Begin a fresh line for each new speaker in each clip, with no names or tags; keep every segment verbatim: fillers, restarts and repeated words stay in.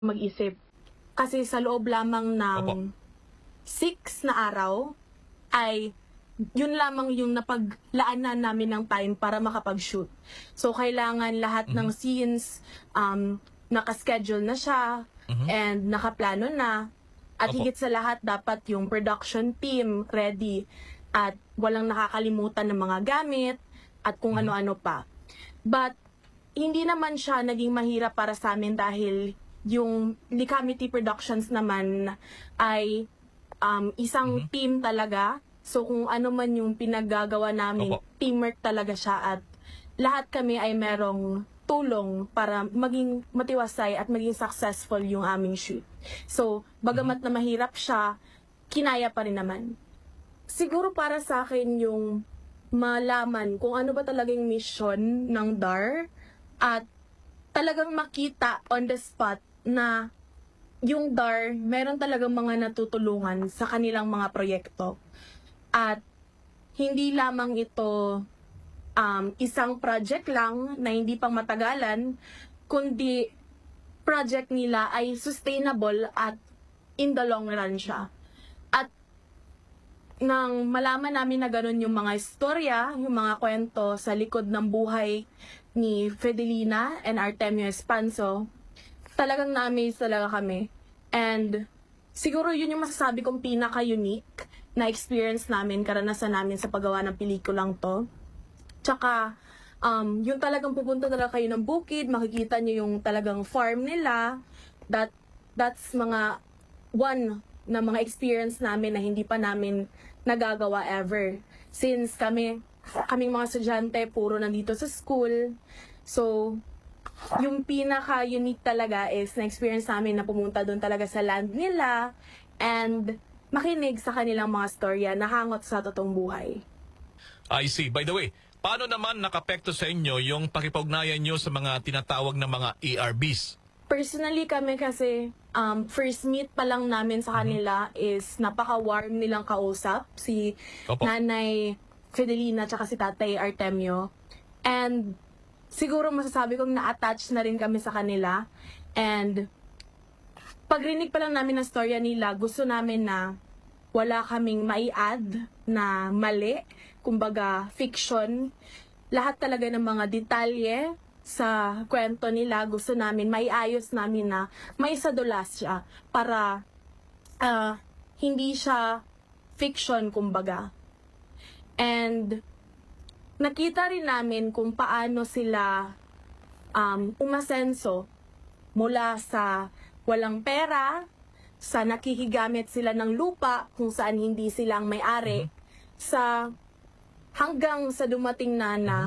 mag-isip. Kasi sa loob lamang ng
Opo.
six na araw ay yun lamang yung napaglaanan namin ng time para makapag-shoot. So, kailangan lahat
Mhm.
ng scenes, um, nakaschedule na siya,
Mhm.
and nakaplano na. At
Opo.
higit sa lahat, dapat yung production team ready at walang nakakalimutan ng mga gamit at kung
Mhm.
ano-ano pa. But, hindi naman siya naging mahirap para sa amin dahil yung Licamity Productions naman ay um, isang
Mhm.
team talaga. So kung ano man yung pinaggagawa namin,
Opo.
teamwork talaga siya at lahat kami ay merong tulong para maging matiwasay at maging successful yung aming shoot. So, bagamat na mahirap siya, kinaya pa rin naman. Siguro para sa akin yung malaman kung ano ba talagang mission ng D A R at talagang makita on the spot na yung D A R meron talagang mga natutulungan sa kanilang mga proyekto. At hindi lamang ito um, isang project lang na hindi pang matagalan, kundi project nila ay sustainable at in the long run siya. At nang malaman namin na ganun yung mga istorya, yung mga kwento sa likod ng buhay ni Fidelina and Artemio Espanso, talagang na-amaze talaga kami. And siguro yun yung masasabi kong pinaka-unique na experience namin, karanasan namin sa paggawa ng pelikulang to. Tsaka, um, yung talagang pupunta talaga kayo ng bukid, makikita nyo yung talagang farm nila. That, that's mga one na mga experience namin na hindi pa namin nagagawa ever. Since kami, kaming mga estudyante, puro nandito sa school. So, yung pinaka-unique talaga is na-experience namin na pumunta doon talaga sa land nila and makinig sa kanilang mga storya na hangot sa totoong buhay.
I see. By the way, paano naman nakapekto sa inyo yung pakipugnayan nyo sa mga tinatawag na mga E R Bs?
Personally kami kasi, um, first meet pa lang namin sa kanila is napaka-warm nilang kausap. Si
Opo.
Nanay Fidelina tsaka si Tatay Artemio. And siguro masasabi kong na-attach na rin kami sa kanila. And pagrinig pa lang namin ng storya nila, gusto namin na wala kaming mai-add na mali, kumbaga fiction. Lahat talaga ng mga detalye sa kwento nila, gusto namin, maiayos namin na may sadulas siya para ah, hindi siya fiction, kumbaga. And nakita rin namin kung paano sila um, umasenso mula sa walang pera, sa nakikigamit sila ng lupa kung saan hindi silang may-ari, sa hanggang sa dumating na na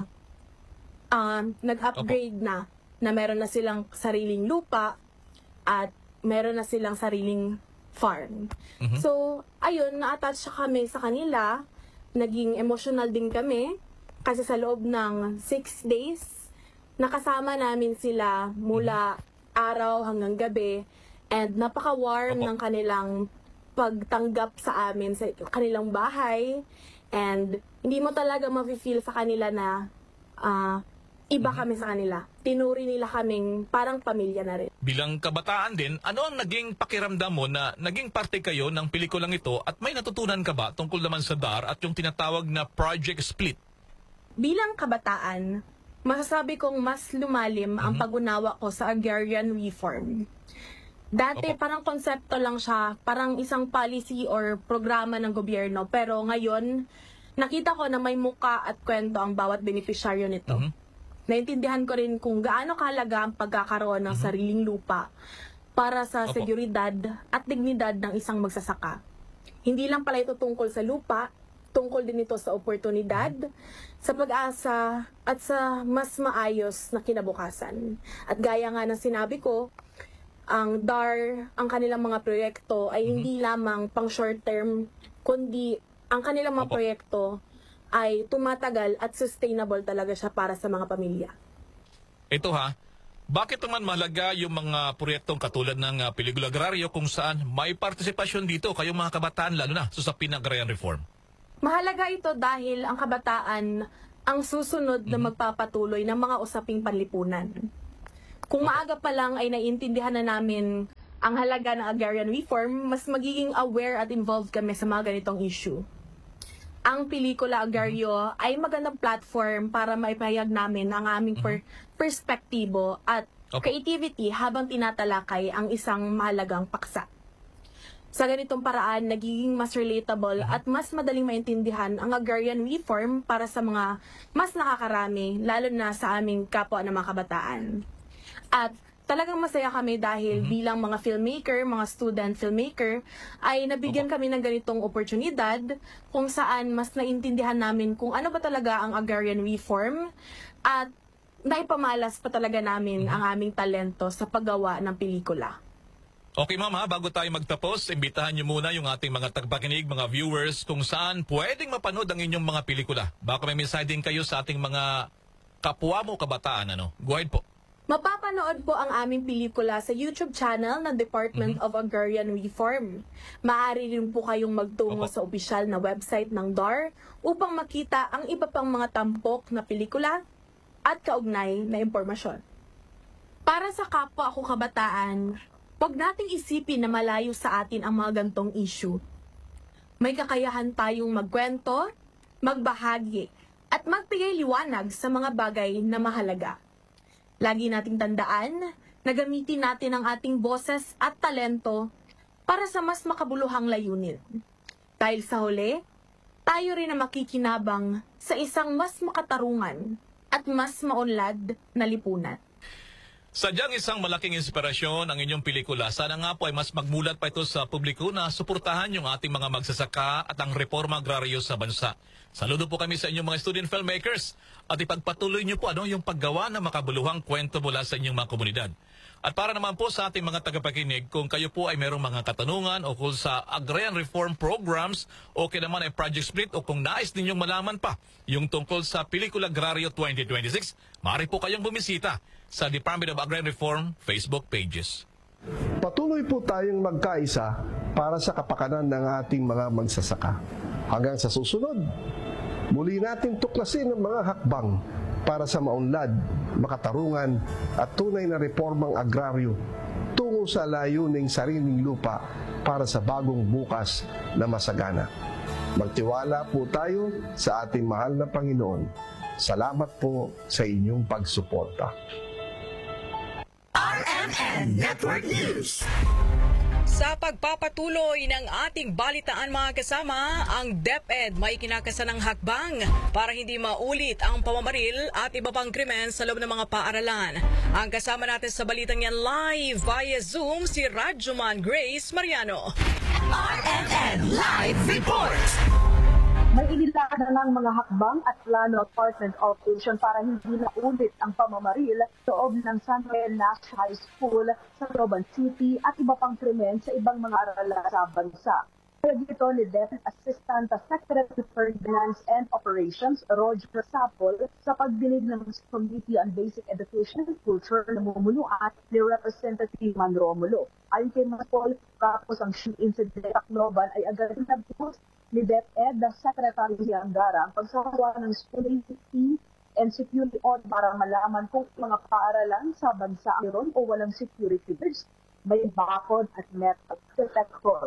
um, nag-upgrade na, na meron na silang sariling lupa at meron na silang sariling farm.
Mhm.
So, ayun, na-attach kami sa kanila, naging emotional din kami kasi sa loob ng six days, nakasama namin sila mula araw hanggang gabi. And napaka-warm
Opo.
ng kanilang pagtanggap sa amin sa kanilang bahay. And hindi mo talaga mafe-feel sa kanila na ah, iba kami sa kanila. Tinuri nila kaming parang pamilya na rin.
Bilang kabataan din, ano ang naging pakiramdam mo na naging parte kayo ng pelikulang ito at may natutunan ka ba tungkol naman sa D A R at yung tinatawag na Project Split?
Bilang kabataan, masasabi kong mas lumalim ang pag-unawa ko sa agrarian reform. Dati
Opo.
parang konsepto lang siya, parang isang policy or programa ng gobyerno. Pero ngayon, nakita ko na may muka at kwento ang bawat benepisyaryo nito.
Mhm.
Naintindihan ko rin kung gaano kahalaga ang pagkakaroon ng sariling lupa para sa
Opo.
seguridad at dignidad ng isang magsasaka. Hindi lang pala ito tungkol sa lupa, tungkol din ito sa oportunidad, sa pag-asa at sa mas maayos na kinabukasan. At gaya nga ng sinabi ko, ang D A R, ang kanilang mga proyekto ay hindi lamang pang short term, kundi ang kanilang mga
Opo.
proyekto ay tumatagal at sustainable talaga siya para sa mga pamilya.
Ito ha, bakit naman mahalaga yung mga proyektong katulad ng uh, Pelikula Agrario kung saan may partisipasyon dito kayong mga kabataan lalo na sa usapin ng agrarian reform?
Mahalaga ito dahil ang kabataan ang susunod na magpapatuloy ng mga usaping panlipunan. kung maaga pa lang ay naiintindihan na namin ang halaga ng agrarian reform, mas magiging aware at involved kami sa mga ganitong issue. Ang pelikula Agaryo ay magandang platform para maipahayag namin ang aming per- perspektibo at
Okay.
creativity habang tinatalakay ang isang mahalagang paksa. Sa ganitong paraan, nagiging mas relatable at mas madaling maintindihan ang agrarian reform para sa mga mas nakakarami, lalo na sa aming kapwa ng mga kabataan. At talagang masaya kami dahil bilang mga filmmaker, mga student filmmaker, ay nabigyan kami ng ganitong oportunidad kung saan mas naintindihan namin kung ano ba talaga ang agrarian reform at naipamalas pa talaga namin ang aming talento sa paggawa ng pelikula.
Okay ma'am ha, bago tayo magtapos, imbitahan niyo muna yung ating mga tagapakinig, mga viewers kung saan pwedeng mapanood ang inyong mga pelikula. Baka may mensahe din kayo sa ating mga kapwa mo kabataan. Ano? Go ahead po.
Mapapanood po ang aming pelikula sa YouTube channel ng Department of Agrarian Reform. Maaari rin po kayong magtungo
Opo.
sa opisyal na website ng D A R upang makita ang iba pang mga tampok na pelikula at kaugnay na impormasyon. Para sa kapwa ko kabataan, huwag nating isipin na malayo sa atin ang mga gantong issue. May kakayahan tayong magkwento, magbahagi, at magbigay liwanag sa mga bagay na mahalaga. Lagi nating tandaan na gamitin natin ang ating boses at talento para sa mas makabuluhang layunin. Dahil sa huli, tayo rin ang makikinabang sa isang mas makatarungan at mas maunlad na lipunan.
Sadyang isang malaking inspirasyon ang inyong pelikula. Sana nga po ay mas magmulat pa ito sa publiko na suportahan yung ating mga magsasaka at ang reforma agraryo sa bansa. Saludo po kami sa inyong mga student filmmakers at ipagpatuloy niyo po ano yung paggawa ng makabuluhang kwento mula sa inyong mga komunidad. At para naman po sa ating mga tagapakinig, kung kayo po ay mayroong mga katanungan o kung sa agrarian reform programs o kaya naman ay project split o kung nais ninyong malaman pa yung tungkol sa Pelikula Agaryo twenty twenty-six, maaari po kayong bumisita sa Department of Agrarian Reform Facebook pages.
Patuloy po tayong magkaisa para sa kapakanan ng ating mga magsasaka. Hanggang sa susunod, muli natin tuklasin ang mga hakbang para sa maunlad, makatarungan at tunay na reformang agraryo tungo sa layuning sariling lupa para sa bagong bukas na masagana. Magtiwala po tayo sa ating mahal na Panginoon. Salamat po sa inyong pagsuporta.
R M N Network News.
Sa pagpapatuloy ng ating balitaan mga kasama, ang DepEd may kinakasanang hakbang para hindi maulit ang pamamaril at iba pang krimen sa loob ng mga paaralan. Ang kasama natin sa balitang yan live via Zoom si Radyoman Grace Mariano.
R M N Live Report.
May inilakad na ng mga hakbang at plano Department of Education para hindi na ulit ang pamamaril sa loob ng San Rafael Nash High School sa Tacloban City at iba pang krimen sa ibang mga aralan sa bansa. Kaya dito ni DepEd Assistant Secretary for Finance and Operations, Roger Sapol, sa pagdinig ng Committee on Basic Education and Culture na mumunuan ni Representative Man Romulo. Ayon kay Sapol, tapos ang shooting incident sa Tacloban ay agad nagpus ni DepEd Secretary Angara ang pagsasagawa ng school safety and security audit para malaman kung mga paaralan sa bansa ang meron o walang security guards, may bakod at metal detector.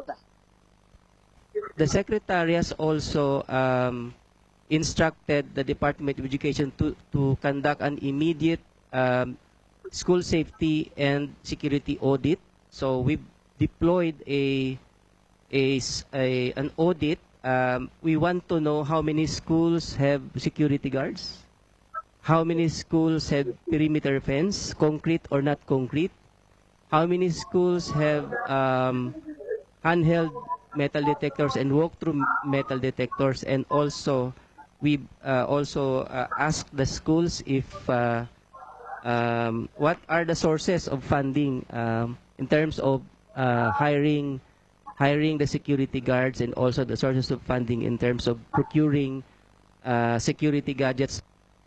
The Secretary has also um, instructed the Department of Education to, to conduct an immediate um, school safety and security audit. So we've deployed a, a, a an audit. Um, we want to know how many schools have security guards, how many schools have perimeter fence, concrete or not concrete, how many schools have um, handheld metal detectors and walk-through metal detectors, and also we uh, also uh, ask the schools if uh, um, what are the sources of funding um, in terms of uh, hiring hiring the security guards, and also the sources of funding in terms of procuring uh, security gadgets.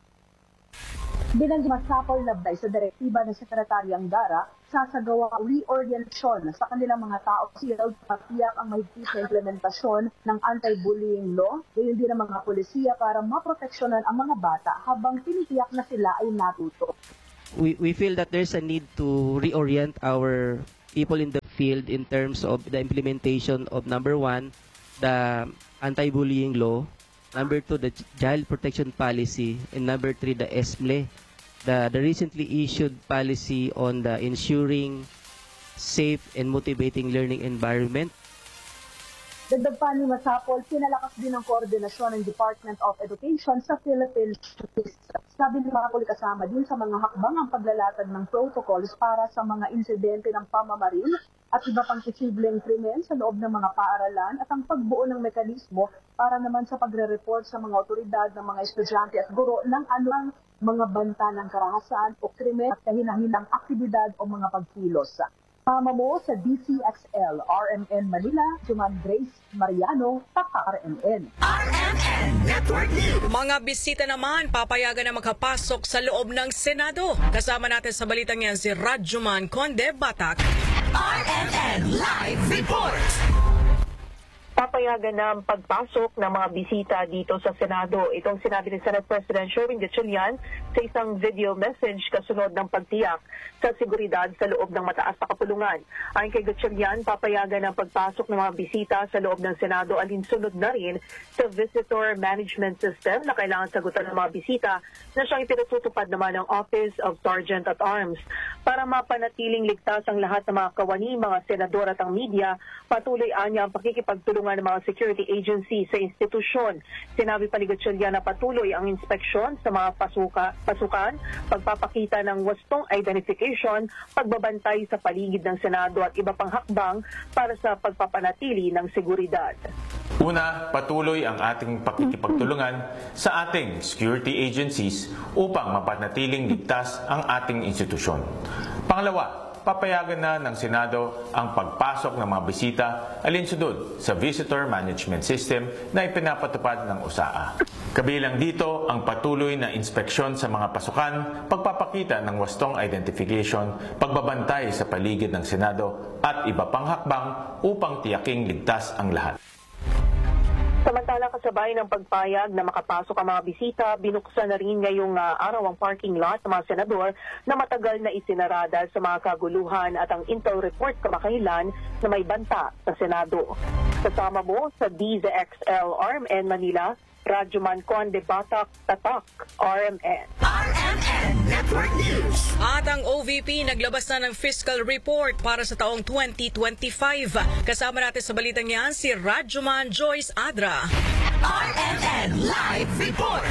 Bilang masapol na sa direktiba ng Secretary Angara, sasagawa reorientation sa kanilang mga tao sila patiyak ang mahigpit na implementasyon ng anti-bullying law, gayon din ang mga polisiya para maproteksyonan ang mga bata habang tinitiyak na sila ay natuto.
we, we feel that there's a need to reorient our people in the field in terms of the implementation of, number one, the anti-bullying law, number two, the child protection policy, and number three, the E S M L E, the, the recently issued policy on the ensuring safe and motivating learning environment.
Dagdag pa ni Masapol, pinalakas din ang koordinasyon ng Department of Education sa Philippine Police. Sabi ni Masapol, kasama din sa mga hakbang ang paglalatag ng protocols para sa mga insidente ng pamamaril at iba pang posibleng krimen sa loob ng mga paaralan at ang pagbuo ng mekanismo para naman sa pagre-report sa mga otoridad ng mga estudyante at guro ng anumang mga banta ng karahasan o krimen at kahinahinang aktibidad o mga pagkilos. Tama mo sa D C X L, R M N Manila, Juman Grace Mariano, Taka R M N.
R M N Network News.
Mga bisita naman papayagan na makapasok sa loob ng Senado. Kasama natin sa balitang yan si Radjuman Conde Batak.
R M N Live Report.
Papayagan na ang pagpasok ng mga bisita dito sa Senado. Itong sinabi ni Senate President Sherwin Gatchalian sa isang video message kasunod ng pagtiyak sa seguridad sa loob ng mataas na kapulungan. Ayon kay Gatchalian, papayagan ang pagpasok ng mga bisita sa loob ng Senado alinsunod na rin sa Visitor Management System na kailangan sagutan ng mga bisita na siyang ipinatutupad naman ng Office of Sergeant at Arms. Para mapanatiling ligtas ang lahat ng mga kawani, mga senador at ang media, patuloy anya ang pakikipagtulungan ng mga security agency sa institusyon. Sinabi pa ni Gatchalian na patuloy ang inspeksyon sa mga pasuka, pasukan, pagpapakita ng wastong identification, pagbabantay sa paligid ng Senado at iba pang hakbang para sa pagpapanatili ng seguridad.
Una, patuloy ang ating pakikipagtulungan sa ating security agencies upang mapanatiling ligtas ang ating institusyon. Pangalawa, papayagan na ng Senado ang pagpasok ng mga bisita alinsunod sa Visitor Management System na ipinapatupad ng U S A A. Kabilang dito ang patuloy na inspeksyon sa mga pasukan, pagpapakita ng wastong identification, pagbabantay sa paligid ng Senado at iba pang hakbang upang tiyaking ligtas ang lahat.
Samantala, kasabay ng pagpayag na makapasok ang mga bisita, binuksan na rin ngayong uh, araw ang parking lot ng mga senador na matagal na isinara dahil sa mga kaguluhan at ang intel report kamakailan na may banta sa Senado. Kasama mo sa D Z X L R M N Manila, Radjuman Conde Batak, Tatak, R M N.
R M N Network News.
At ang O V P naglabas na ng fiscal report para sa taong twenty twenty-five. Kasama natin sa balitang yan si Radjuman Joyce Adra.
R M N Live Report.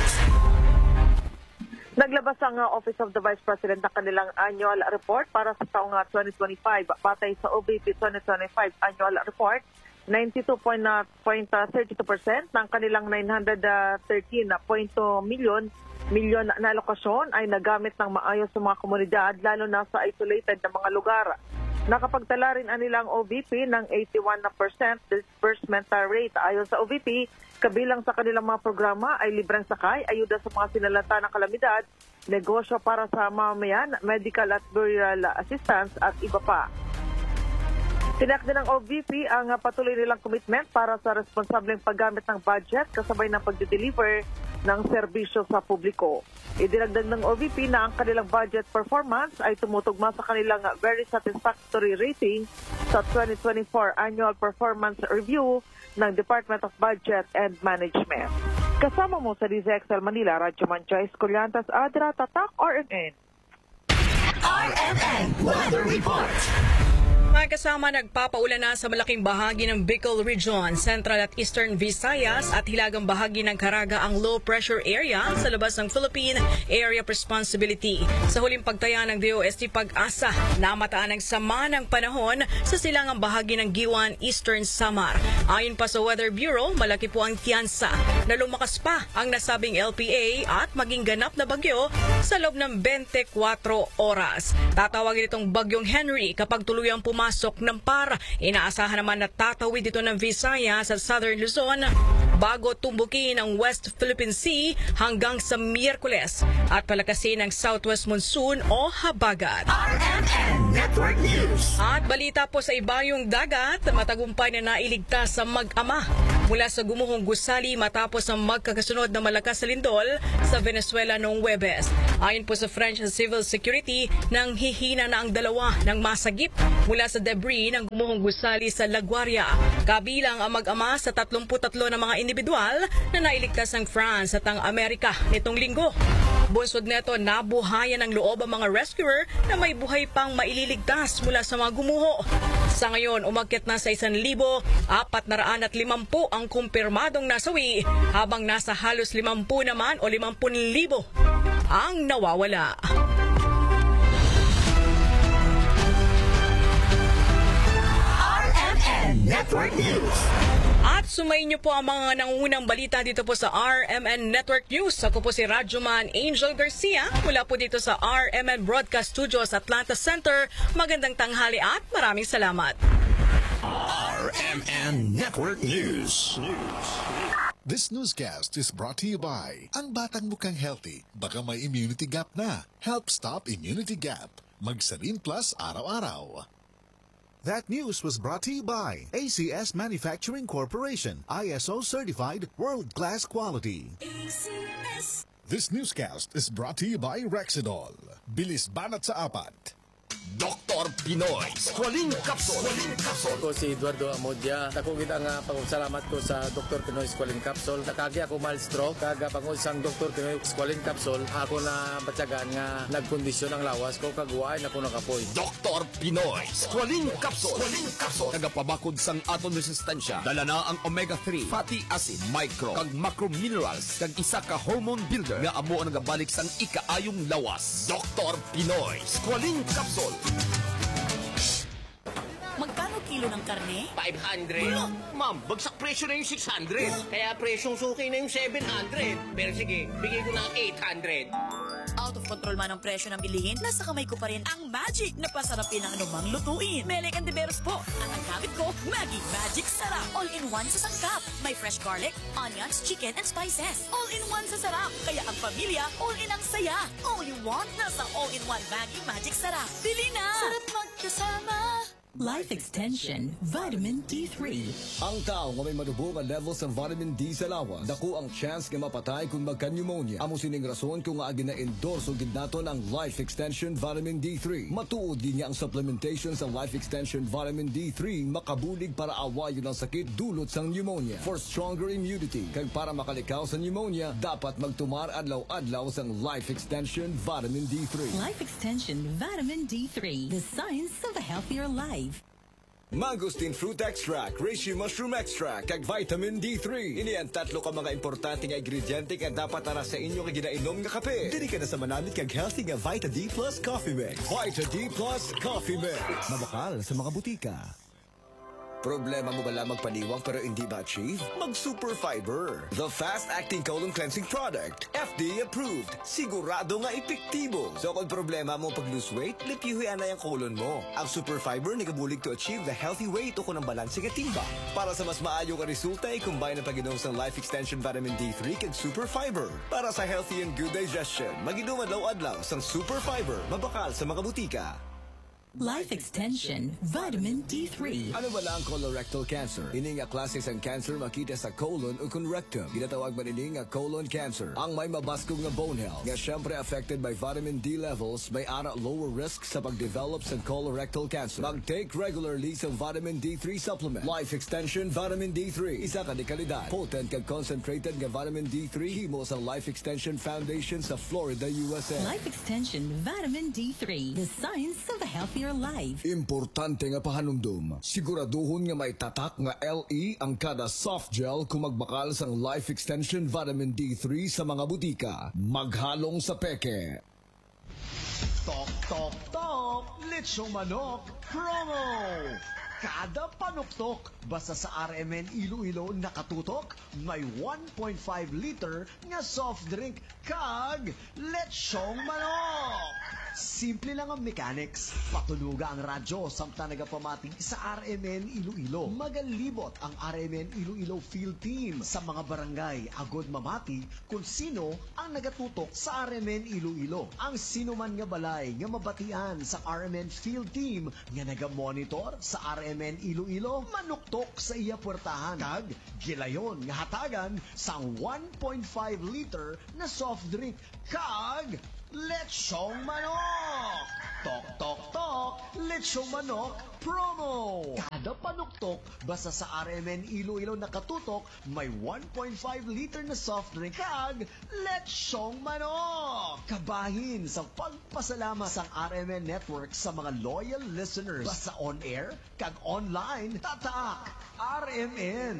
Naglabas ang uh, Office of the Vice President ng kanilang annual report para sa taong uh, twenty twenty-five. Batay sa O V P twenty twenty-five annual report, ninety-two point thirty-two percent ng kanilang nine hundred thirteen point two million milyon na alokasyon ay nagamit ng maayos sa mga komunidad, lalo na sa isolated na mga lugar. Nakapagtala rin ang nilang O V P ng eighty-one percent disbursement rate. Ayon sa O V P, kabilang sa kanilang mga programa ay libreng sakay, ayuda sa mga sinalanta ng kalamidad, negosyo para sa mamamayan, medical at burial assistance at iba pa. Tinak din ng O V P ang patuloy nilang commitment para sa responsableng paggamit ng budget kasabay ng pagde-deliver ng serbisyo sa publiko. Idinagdag ng O V P na ang kanilang budget performance ay tumutugma sa kanilang very satisfactory rating sa twenty twenty-four Annual Performance Review ng Department of Budget and Management. Kasama mo sa D Z X L Manila, Radjuman Joyce Collantas Adra, Tatak, R M N.
R M N Weather Report.
Mga kasama, nagpapaulan na sa malaking bahagi ng Bicol Region, Central at Eastern Visayas at hilagang bahagi ng Caraga ang low pressure area sa labas ng Philippine Area of Responsibility. Sa huling pagtaya ng D O S T Pag-asa, namataan ang sama ng panahon sa silangang bahagi ng Giwan, Eastern Samar. Ayon pa sa Weather Bureau, malaki po ang tiyansa na lumakas pa ang nasabing L P A at maging ganap na bagyo sa loob ng twenty-four oras. Tatawagin itong Bagyong Henry kapag tuluyang pumasok Masok ng par. Inaasahan naman na tatawid dito ng Visayas at Southern Luzon bago tumbukin ang West Philippine Sea hanggang sa Miyerkules at palakasin ang Southwest Monsoon o habagat.
R M N Network News.
At balita po sa ibayong dagat, matagumpay na nailigtas sa mag-ama mula sa gumuhong gusali matapos ang magkakasunod na malakas na lindol sa Venezuela noong Huwebes. Ayon po sa French Civil Security, nang hihina na ang dalawa ng masagip mula sa debris ng gumuhong gusali sa La Guaria. Kabilang ang mag-ama sa tatlumpu't tatlo na mga individual na nailigtas ng France at ang Amerika nitong linggo. Bunsod neto, nabuhayan ng loob ang mga rescuer na may buhay pang maililigtas mula sa mga gumuho. Sa ngayon, umakyat na sa isang libo, apat na raan at limampu ang kumpirmadong nasawi, habang nasa halos limampu naman o limampun libo ang nawawala.
R M N Network News.
At sumayin niyo po ang mga nangungunang balita dito po sa R M N Network News. Ako po si Radyoman Angel Garcia mula po dito sa R M N Broadcast Studios Atlanta Center. Magandang tanghali at maraming salamat.
R M N Network News.
This newscast is brought to you by ang batang mukhang healthy, baka may immunity gap na. Help stop immunity gap. Magsarin Plus araw-araw. That news was brought to you by A C S Manufacturing Corporation, I S O certified world-class quality. A C S. This newscast is brought to you by Rexidol. Bilis banat sa apat.
Doctor Pinoy Squalene Capsule.
Ako si Eduardo Amodia. Ako kita nga pagpasalamat ko sa Doctor Pinoy Squalene Capsule. Nakagi ako mild stroke. Kaga pangod sang Doctor Pinoy Squalene Capsule. Ako na batyagan nga nagkondisyon ang lawas ko. Kaguwain ako nakapoy.
Doctor Pinoy Squalene Capsule. Squalene Capsule. Nagapabakod sang aton resistensya. Dala na ang omega three, fatty acid, micro, kag macro minerals, kag isa ka hormone builder nga amo ang nagabalik sang ikaayong lawas. Doctor Pinoy Squalene Capsule.
Magkano kilo ng karne?
five hundred. Wala. Ma'am, bagsak presyo na yung six hundred. Kaya presyong suki na yung seven hundred. Pero sige, bigay ko na ang eight hundred.
Out of control man ang presyo ng bilihin, nasa kamay ko pa rin ang magic na pasarapin ang anumang lutuin. Melek and Deveros po. At ang gamit ko, Maggi Magic Sarap. All-in-one sa sangkap. May fresh garlic, onions, chicken, and spices. All-in-one sa sarap. Kaya ang pamilya, all-in ang saya. All you want, nasa all-in-one Maggi Magic Sarap. Bili na! Sarap magkasama.
Life Extension Vitamin D three.
Ang tao nga may madubong nga levels ng vitamin D sa lawas, dako ang chance nga mapatay kung magka-pneumonia. Amo sining rason kung nga agina endorse o gindaton ang Life Extension Vitamin D three. Matuod din niya ang supplementation sa Life Extension Vitamin D three makabulig para awayon ang sakit dulot sang pneumonia. For stronger immunity, kag para makalikaw sa pneumonia, dapat magtumar adlaw-adlaw sang Life Extension Vitamin D three.
Life Extension Vitamin D three. The science of a healthier life.
Mangosteen Fruit Extract, Reishi Mushroom Extract, kag Vitamin D three. Ini ang tatlo ka mga importante nga ingrediente nga dapat tara sa inyo nga ginainom nga kape. Dili ka na sa manamit kag healthy nga Vita D Plus Coffee Mix. Vita D Plus Coffee Mix. Mabakal sa mga butika. Problema mo ba lang magpaniwang pero hindi ma-achieve? Mag-Super Fiber, the fast-acting colon cleansing product. F D A approved. Sigurado nga epektibo. So kung problema mo pag-lose weight, lipihuyan na yung colon mo. Ang Super Fiber nagabulig to achieve the healthy weight o kung ang balanse nga timba. Para sa mas maayo ka resulta, i-combine ang pag-inom sa Life Extension Vitamin D three kag Super Fiber. Para sa healthy and good digestion, mag-inom adlaw-adlaw sa Super Fiber. Mabakal sa mga butika.
Life Extension Vitamin D three.
Ano ba lang colorectal cancer? Ini nga klase sang cancer makita sa colon o kung rectum. Ginatawag man ini nga colon cancer. Ang may mabaskog nga bone health. Nga syempre affected by vitamin D levels, may ara lower risk sa pag-develop sa colorectal cancer. Mag-take regularly sa vitamin D three supplement. Life Extension Vitamin D three. Isa ka di kalidad. Potent kag concentrated nga vitamin D three himo sa Life Extension Foundation sa Florida, U S A.
Life Extension Vitamin D three. The science of a healthier life.
Importante nga pahanumdum. Siguraduhon nga may tatak nga L E ang kada soft gel kung magbakal sang Life Extension Vitamin D three sa mga butika. Maghalong sa peke.
Tok, tok, tok! Lechong manok promo! Kada panuktok, basta sa R M N Iloilo nakatutok, may one point five liter nga soft drink kag lechong manok! Simple lang ang mechanics. Patuluga ang radyo samta nagapamating sa R M N Iloilo. Magalibot ang R M N Iloilo Field Team sa mga barangay agod mamati kung sino ang nagatutok sa R M N Iloilo. Ang sino man nga balay nga mabatian sa R M N Field Team nga nagamonitor sa R M N Iloilo manuktok sa iya puwertahan kag gilayon nga hatagan sa one point five liter na soft drink kag Lechong Manok! Tok, tok, tok! Lechong Manok promo! Kada panuktok, basta sa R M N Iloilo nakatutok, may one point five liter na soft drink kag Lechong Manok! Kabahin sa pagpasalamat sa R M N Network sa mga loyal listeners. Basta on-air, kag online, tataak! R M N!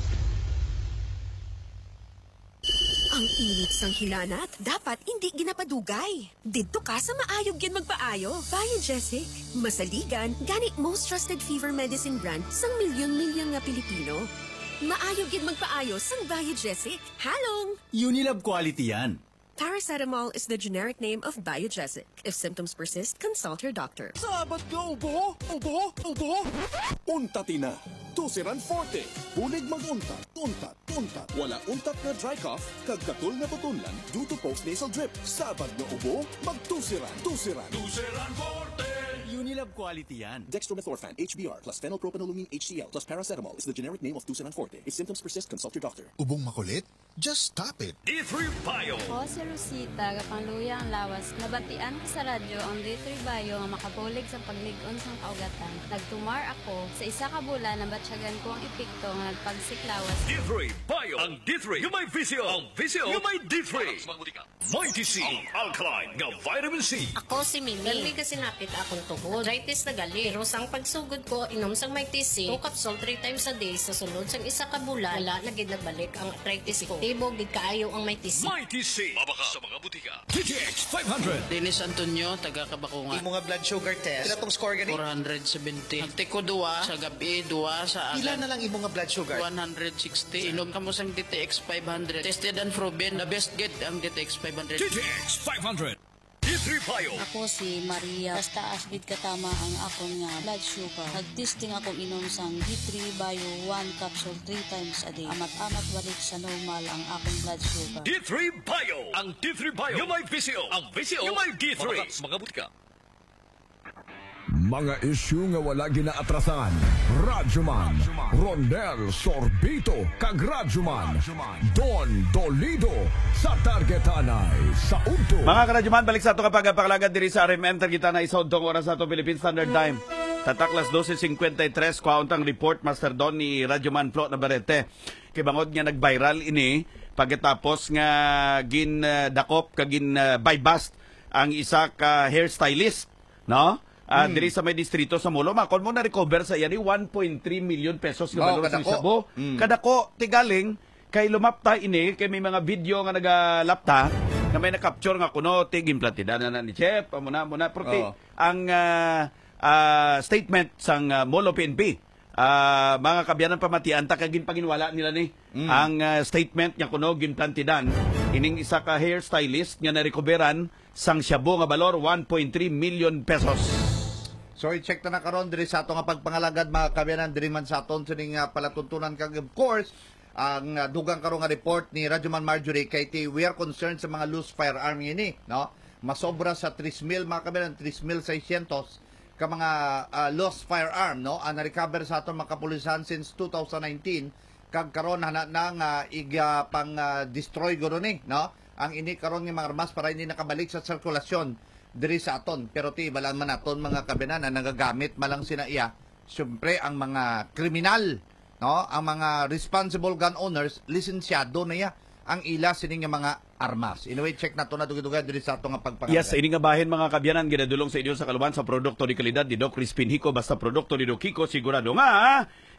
Ang init sang hinanat, dapat hindi ginapadugay. Didto ka sa maayog yan magpaayo. Biogesic. Masaligan, gani most trusted fever medicine brand sang milyon-milyon nga Pilipino. Maayog yan magpaayo sang Biogesic. Halong!
Unilab quality yan.
Paracetamol is the generic name of Biogesic. If symptoms persist, consult your doctor.
Sabat ka, ubo! Ubo! Ubo! Untat na. Tusiran Forte. Bulig mag-untat. Untat. Untat. Wala untat na dry cough. Kagkatul na tutunlan due to post-nasal drip. Sabad na ubo, magtusiran. Tusiran.
Tusiran Forte! Unilab quality yan.
Dextromethorphan, H B R, plus phenylpropanolamine H C L, plus paracetamol is the generic name of Tusiran Forte. If symptoms persist, consult your doctor.
Ubong makulit? Just stop it.
D three Bio.
Ako si Rosita, kapangluya ang lawas. Nabatian ko sa radyo ang D three Bio nga makabulig sa pagligon sa kaugatan. Nagtumar ako sa isa ka bulan na batsyagan ko ang epekto nga nagpagsiklawas.
D three Bio. Ang D three, yung may visio. Ang visio, yung may D three. Mighty C, ang alkaline nga vitamin C.
Ako si Mimi. Dali kasi napit akong tuhod. Arthritis na gali. Pero sang pagsugod ko, inom sang Mighty C, two capsule three times a day sa sulod sang isa ka bulan, wala na gid nagbalik ang arthritis ko. Tibog gid kaayo ang Mighty C.
Mighty C. Mabaka sa mga butika.
D T X five hundred.
Dennis Antonio, taga Kabakungan.
Imo nga blood sugar test. Pila tong score gani?
four seventy. Ang tiko duwa sa gabi, duwa sa agan.
Pila na lang imo nga blood sugar?
one sixty. Inom kamo sang D T X five hundred. Tested and proven. The best get ang D T X five hundred.
D T X five hundred. D three Bio.
Ako si Maria. Basta asbid katama ang akong nga blood sugar. Nagtesting akong inom sang D three Bio one capsule three times a day. Amat-amat balik sa normal ang akong blood sugar.
D three Bio. Ang D three Bio. Yung may visio. Ang visio. Yung may D three. Mga, mga butika.
Mga isyu nga wala ginaatrasan. Radyoman, Rondel Sorbito, kag Radyoman, Don Dolido, sa Targetanay, sa Udto.
Mga karadyoman, balik sa ito kapag pakalagad diri sa R M N, Targetanay, sa Udtong oras sa ito, Philippine Standard Time. Tataklas twelve fifty-three, kwauntang report, Master Don ni Radyoman Flo Navarrete. Kibangod nga nag-viral ini, pagkatapos nga gin-dakop, kagin uh, bypass ang isa ka hairstylist, no? Uh, hmm. Diri sa may distrito sa Molo, makon mo na recover sa yani one point three million pesos nga
oh,
balor sa Sabo. Hmm. Kadako tigaling kay lumapta ini kay may mga video nga nagalapta nga may na-capture nga kuno tig implantida na, na ni Chef muna muna prote oh. ang uh, uh, statement sang uh, Molo P N P. Uh, mga kabyanan pamatian ta kagin paginwala nila ni mm. ang uh, statement nya kuno ginplantidan ining isa ka hairstylist nga na-recoveran sang Sabo nga balor one point three million pesos.
So i-check na na karon diri sa ato nga pagpangalagad mga kabyanan diri man sa aton sining uh, palatuntunan kag of course ang uh, dugang karon nga report ni Radyoman Marjorie kay ti we are concerned sa mga loose firearm ini, no? Masobra sa three mil mga kabyanan three mil six hundred ka mga uh, lost firearm, no? Ang na-recover sa aton mga kapulisan since two thousand nineteen kag karon na na nga iga pang uh, destroy guro ni, no? Ang ini karon nga mga armas para hindi nakabalik sa sirkulasyon diri sa aton, pero ti balan man aton mga kabinan na nagagamit malang sina iya syempre ang mga kriminal, no, ang mga responsible gun owners lisensyado na iya ang ila sining mga armas. Anyway, check na to na dugay-dugay diri sa ato nga pagpangalan.
Yes, ini nga bahin mga kabyanan ginadulong sa inyo sa kaluban sa produkto ni kalidad ni Doc Crispin Hico, basta produkto ni Doc Hico sigurado nga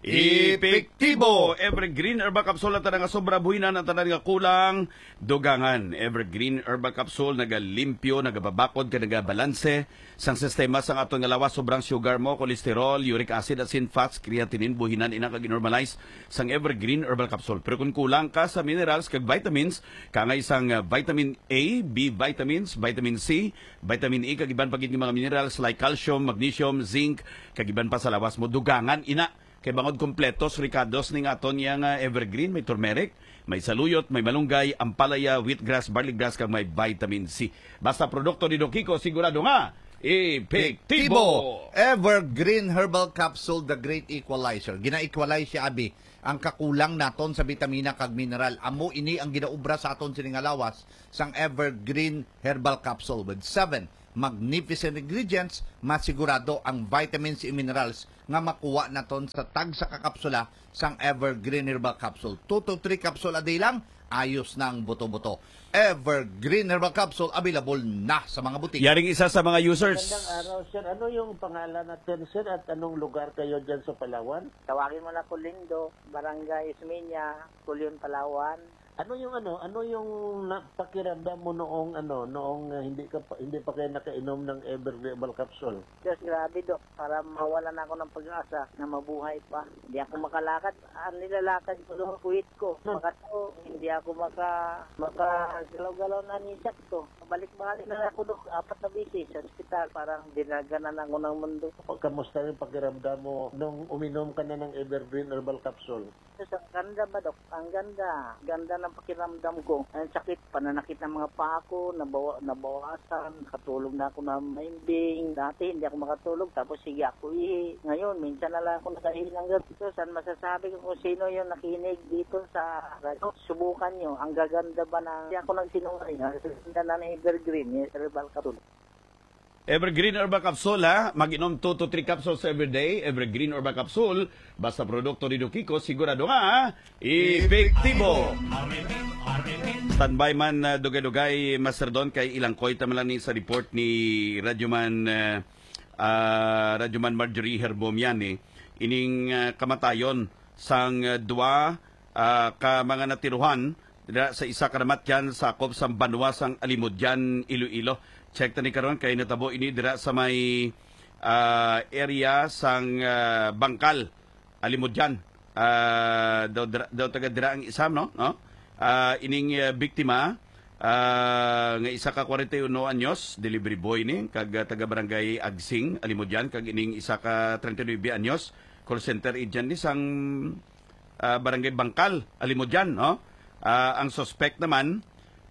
epektibo. Evergreen Herbal Capsule at nga sobra buhinan at nga kulang dugangan. Evergreen Herbal Capsule nagalimpyo, nagababakod, ka nagabalanse sang sistema sang ato nga lawas, sobrang sugar mo, kolesterol, uric acid, asin, fats, creatinine, buhinan ina kag normalize sang Evergreen Herbal Capsule. Pero kung kulang ka sa minerals kag vitamins, kangay sang uh, vitamin A, B vitamins, vitamin C, vitamin E kag iban pagit nga mga minerals like calcium, magnesium, zinc, kag iban pa sa lawas mo dugangan ina. Kay bangod kompletos, ricados ning aton yang uh, Evergreen, may turmeric, may saluyot, may malunggay, ampalaya, wheatgrass, barley grass, kag may vitamin C. Basta produkto ni Doc Kiko, sigurado nga, epektibo!
Evergreen Herbal Capsule, the great equalizer. Gina-equalize siya, abi, ang kakulang naton sa vitamina kag mineral. Amo ini ang ginaubra sa aton siningalawas sang Evergreen Herbal Capsule with seven magnificent ingredients, masigurado ang vitamins and minerals nga makuha naton sa tag sa kakapsula sang Evergreen Herbal Capsule. two to three capsule a day lang, ayos na ang buto-buto. Evergreen Herbal Capsule available na sa mga butik.
Yaring isa sa mga users.
Magandang araw, sir. Ano yung pangalan natin, sir, at anong lugar kayo dyan sa Palawan?
Tawagin mo na Kulindo, Barangay Ismeña, Kulion, Palawan.
Ano yung ano, ano yung pakiramdam mo noong ano, noong uh, hindi ka pa, hindi pa kayo nakainom ng Evergreen Herbal Capsule?
Diyos, grabe, Dok. Para mawalan ako ng pag-asa na mabuhay pa. Hindi ako makalakad. Ang nilalakad ko doon, kuwit ko. Makato, hindi ako maka, maka-galaw-galaw na nisak to. Balik-balik na ako, Dok. Apat na bisi sa ospital. Parang dinaganan ako ng mundo.
Kamusta yung pakiramdam mo nung uminom ka na ng Evergreen Herbal Capsule?
Diyos, ang ganda ba, Dok? Ang ganda. Ganda ng pakiramdam ko. Ang sakit, pananakit ng mga paa ko, nabawa, nabawasan, katulog na ako na maimbing. Dati hindi ako makatulog, tapos sige ako ihi. Ngayon, minsan na lang ako nakahihi ng ganito. Saan masasabi ko kung sino yung nakinig dito sa radyo? Subukan nyo. Ang gaganda ba na hindi ako nagsinungaling. Ang ganda na ng Evergreen, yung Herbal Capsule.
Evergreen Herbal Capsule, ha? Mag-inom two to three capsules every day. Evergreen Herbal Capsule. Basta produkto ni Doc Kiko, sigurado nga, epektibo! Standby man, uh, dugay-dugay, Master Don, kay ilang koy tamalan ni sa report ni Radyoman, uh, uh, Radyoman Marjorie Herbomian, eh. Ining uh, kamatayon sang uh, dua uh, ka mga natiruhan sa isa karamatyan sa akop sa Banwa sang Alimudyan, Iloilo. Check tani karon kay natabo ini dira sa may uh, area sang uh, Bangkal, Alimudyan. Uh, daw, daw taga dira ang isam, no? no? Uh, ining uh, biktima uh, nga isa ka forty-one anyos, delivery boy ni, kag uh, taga barangay Agsing, Alimudyan, kag ining isa ka thirty-nine anyos, call center agent ni sang uh, barangay Bangkal, Alimudyan, no? Uh, ang suspect naman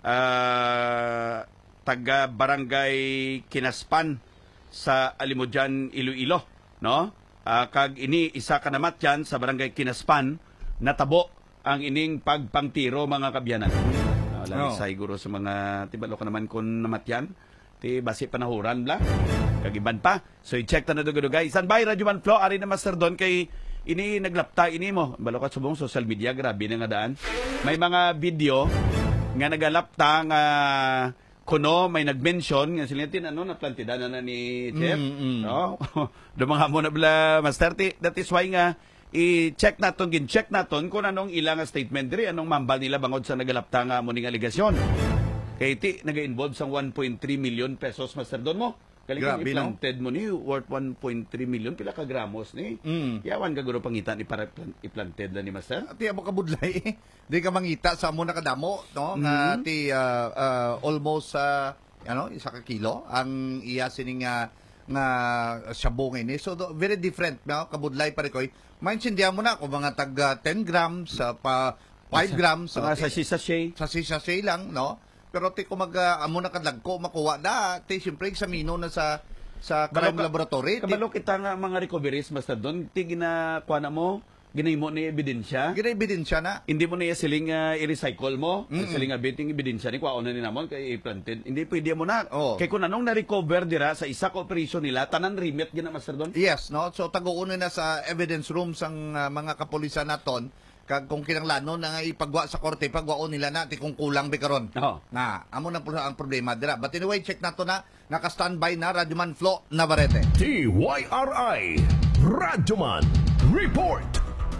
uh, taga barangay Kinaspan sa Alimudyan, Iloilo, no? Uh, kag ini isa ka namatyan sa barangay Kinaspan, natabo ang ining pagpangtiro, mga kabyanan. Uh, Lami
Oh.
siguro sa mga tibalo ka naman kung namatyan, ti basi panahuran bla, kagiban pa. So i-check ta na dugay-dugay. Standby Radyoman Flo, ari na Master Don kay ini naglapta ini mo. Balo ka subong social media, grabe na nga daan. May mga video nga nagalapta nga kuno may nag-mention nga sila tin ano na plantida na, na ni Chef,
Mm, mm.
no? Dumang mo na bla Master T. That is why nga i-check naton, gin-check naton kung anong ilang statement diri, anong mambal nila bangod sa nagalapta nga mo ning aligasyon. Kay ti naga-involve sang one point three million pesos, Master Don mo. Kalikang
Grabe, no?
i-planted mo ni worth one point three million, pila ka gramos ni.
Mm.
Yawan ka guro pangitan ni para plan- i-planted na ni Master.
Ati amo kabudlay. Di ka mangita sa amo nakadamo, no? Nga
Mhm.
ti uh, uh, almost uh, ano, isa ka kilo ang iya sining nga nga sabong ini. So do, very different, no? Kabudlay pare koy. Maintindihan mo na kung mga tag uh, ten grams sa pa five grams
Mga sa sachet.
sa sachet lang, no? Pero ti ko mag uh, amo nakadlagko makuha da, ti syempre examino na sa sa crime
Kabalo-
laboratory. Ti-
Kabalo kita nga mga recoveries, Master Don, ti ginakuha na mo, ginahimo ni ebidensya.
Gina-ebidensya na.
Hindi mo na siling uh, i-recycle mo.
Mm-mm.
Siling abiting ebidensya ni kuha na ni namon kay i-planted. Hindi pwede mo na.
Oh.
Kay kung anong na-recover dira sa isa ka operation nila, tanan remit gina, Master Don.
Yes, no? So taguuno na sa evidence room sang uh, mga kapulisan naton kag kung kinanglanon na nga ipagwa sa korte, pagwaon nila na ti kung kulang bi karon.
Oo.
Na amo na po ang problema dira. But anyway, check nato na naka-standby na Radyoman Flo Navarrete.
T Y R I Radyoman Report.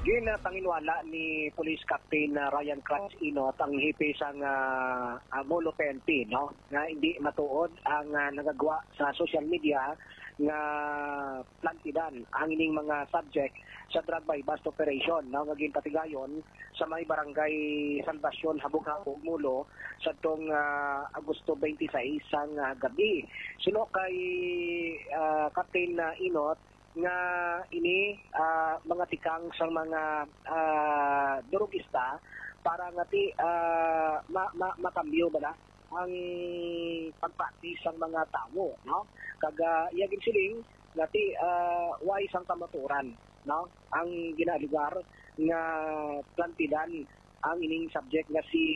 Ginapanginwala ni Police Captain uh, Ryan Cruz Inot ang hipis ang uh, uh, Molo P N P, no? Na hindi matuod ang uh, nagagawa sa social media nga plantidan ang ining mga subject sa drug by bust operation, no? Nga ginpatigayon sa may barangay Salvacion, Habog-Habog, Mulo sa tong uh, Agosto twenty-six ang uh, gabi. Sino kay uh, Captain uh, Inot nga ini uh, mga tikang sang mga uh, durugista para ngati uh, ma, ma, makambyo ba na ang pagpati sang mga tao, no? Kaga iyagin siling ngati uh, way sang kamaturan, no? Ang ginalugar nga plantidan ang ining subject nga si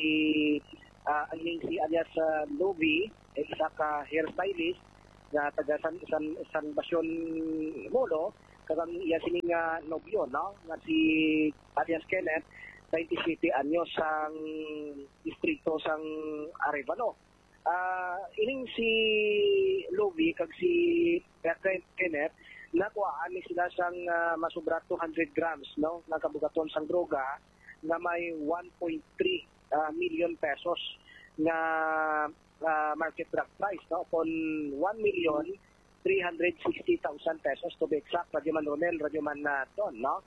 uh, ang ining si alias uh, Lovi, eh, isa ka hairstylist nga taga San San San Basyon Molo, kagang iya sining nga nobyo, no? Nga si alias Kenneth, twenty-sete anyos sang distrito sang Arevalo. Ah, uh, ining si Lovi kag si Kenneth nakuhaan ni sila sang uh, masubra two hundred grams, no? Nakabugaton sang droga na may one point three uh, million pesos nga uh, market drug price, no? Upon one million three hundred sixty thousand pesos to be exact. Radyo Man Ronel, Radyo Man na uh, no?